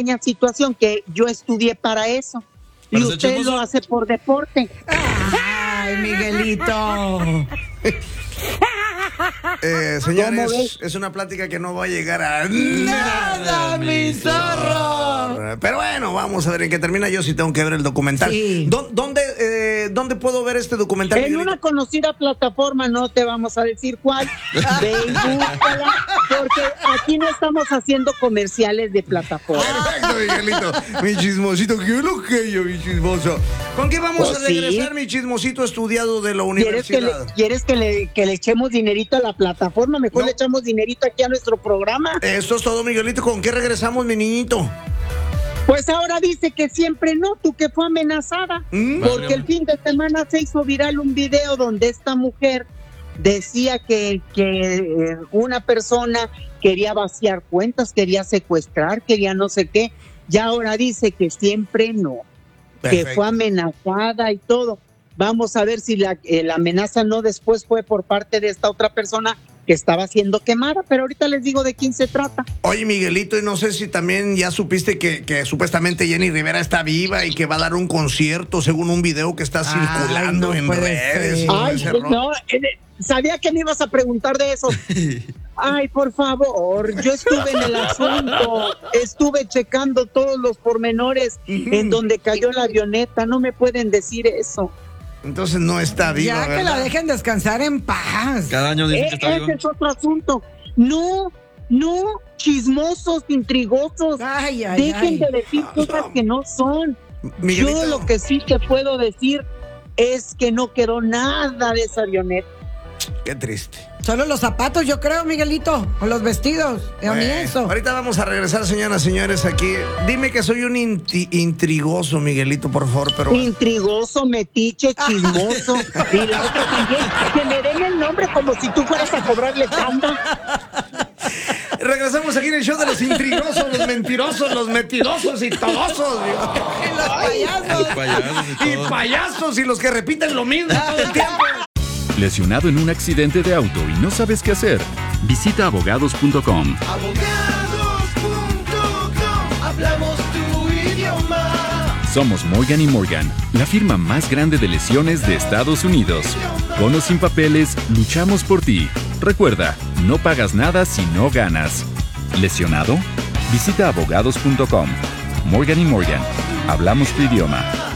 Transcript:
pequeña situación que yo estudié para eso. Y usted lo hace por deporte. Ay, Miguelito. Señores, es una plática que no va a llegar a nada, mi zorro. Pero bueno, vamos a ver en qué termina. Yo sí tengo que ver el documental. Sí. ¿Dónde puedo ver este documental? En una conocida plataforma, no te vamos a decir cuál. Ve y búscala, porque aquí no estamos haciendo comerciales de plataforma. Perfecto, Miguelito. Mi chismosito, ¿qué es lo que yo, mi chismoso? ¿Con qué vamos a regresar, mi chismosito estudiado de la universidad? ¿Quieres que le echemos dinerito a la plataforma? Mejor le echamos dinerito aquí a nuestro programa. Esto es todo, Miguelito. ¿Con qué regresamos, mi niñito? Pues ahora dice que siempre no, tú que fue amenazada. Porque el fin de semana se hizo viral un video donde esta mujer decía que una persona quería vaciar cuentas, quería secuestrar, quería no sé qué. Y ahora dice que siempre no. Perfecto. Que fue amenazada y todo. Vamos a ver si la amenaza no después fue por parte de esta otra persona que estaba siendo quemada, pero ahorita les digo de quién se trata. Oye, Miguelito, y no sé si también ya supiste que supuestamente Jenny Rivera está viva y que va a dar un concierto según un video que está circulando en redes. Ay, no, sabía que me ibas a preguntar de eso. Ay, por favor, yo estuve en el asunto, estuve checando todos los pormenores en donde cayó la avioneta, no me pueden decir eso. Entonces no está viva, ya ¿verdad? Que la dejen descansar en paz. Cada año dicen que está viva. Ese es otro asunto. No, chismosos, intrigosos. Dejen de decir cosas que no son. Miguelito. Yo lo que sí te puedo decir es que no quedó nada de esa avioneta. Qué triste. Solo los zapatos, yo creo, Miguelito, o los vestidos, ni eso. Ahorita vamos a regresar, señoras y señores, aquí. Dime que soy un intrigoso, Miguelito, por favor, pero... Intrigoso, metiche, chismoso. Y la otra también, que me den el nombre como si tú fueras a cobrarle tanda. Regresamos aquí en el show de los intrigosos, los mentirosos, los metidosos y todosos. Y los payasos. Y payasos y los que repiten lo mismo todo el tiempo. ¿Lesionado en un accidente de auto y no sabes qué hacer? Visita abogados.com. Abogados.com, hablamos tu idioma. Somos Morgan & Morgan, la firma más grande de lesiones de Estados Unidos. Con o sin papeles, luchamos por ti. Recuerda, no pagas nada si no ganas. ¿Lesionado? Visita abogados.com. Morgan & Morgan, hablamos tu idioma.